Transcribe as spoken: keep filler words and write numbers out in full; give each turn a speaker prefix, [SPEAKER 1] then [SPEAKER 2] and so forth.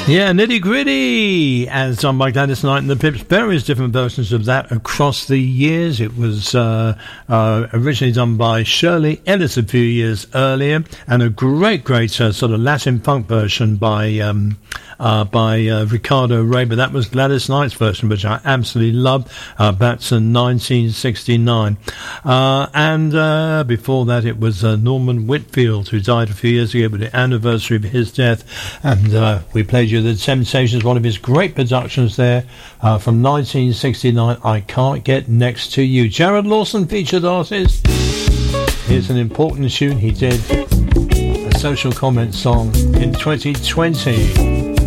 [SPEAKER 1] Yeah, Nitty Gritty, as done by Gladys Knight and the Pips. Various different versions of that across the years. It was uh, uh, originally done by Shirley Ellis a few years earlier, and a great, great uh, sort of Latin funk version by um, uh, by uh, Ricardo Rey. But that was Gladys Knight's version, which I absolutely loved. Uh, that's in nineteen sixty-nine. Uh, and uh, before that, it was uh, Norman Whitfield, who died a few years ago, with the anniversary of his death. And uh, we played you The Temptations, one of his great productions there uh, from nineteen sixty-nine, I Can't Get Next to You. Jared Lawson, featured artist. Here's an important tune he did, a social comment song in twenty twenty.